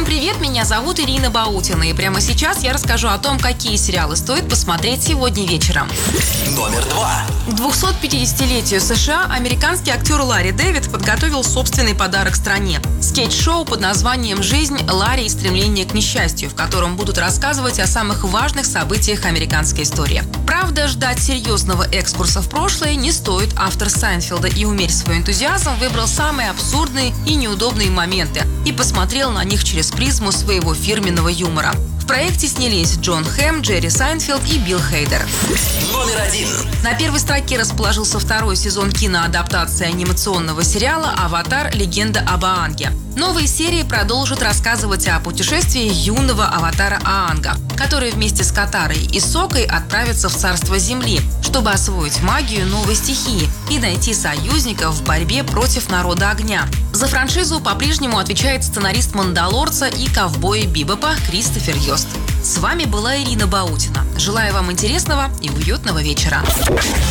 привет, меня зовут Ирина Баутина, и прямо сейчас я расскажу о том, какие сериалы стоит посмотреть сегодня вечером. Номер 2. К 250-летию США американский актер Ларри Дэвид подготовил собственный подарок стране – скетч-шоу под названием «Жизнь Ларри и стремление к несчастью», в котором будут рассказывать о самых важных событиях американской истории. Правда, ждать серьезного экскурса в прошлое не стоит. Автор Сайнфелда и «Умерь свой энтузиазм» выбрал самые абсурдные и неудобные моменты и посмотрел на них через призму своего фирменного юмора. В проекте снялись Джон Хэм, Джерри Сайнфелд и Билл Хейдер. Номер 1. На первой строке расположился второй сезон киноадаптации анимационного сериала «Аватар. Легенда об Аанге». Новые серии продолжат рассказывать о путешествии юного аватара Аанга, который вместе с Катарой и Сокой отправится в Царство Земли, чтобы освоить магию новой стихии и найти союзников в борьбе против народа огня. За франшизу по-прежнему отвечает сценарист «Мандалорца» и «Ковбоя Бибопа» Кристофер Йост. С вами была Ирина Баутина. Желаю вам интересного и уютного вечера.